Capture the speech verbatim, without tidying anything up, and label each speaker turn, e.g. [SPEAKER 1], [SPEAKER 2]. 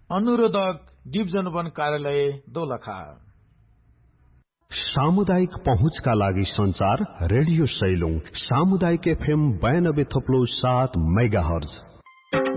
[SPEAKER 1] अनुरोधक division वन कार्यालय दोलखा।
[SPEAKER 2] सामुदायिक पहुँचका लागि संचार रेडियो सैलुङ सामुदायिक एफएम बयानब्बे थप्लो सात मेगा हर्ज।